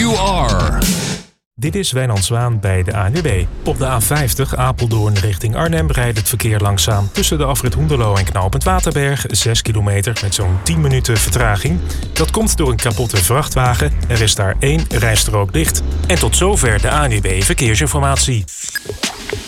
you are. Dit is Wijnand Zwaan bij de ANWB. Op de A50 Apeldoorn richting Arnhem rijdt het verkeer langzaam tussen de afrit Hoenderloo en knooppunt Waterberg. 6 kilometer met zo'n 10 minuten vertraging. Dat komt door een kapotte vrachtwagen. Er is daar 1 rijstrook dicht. En tot zover de ANWB Verkeersinformatie.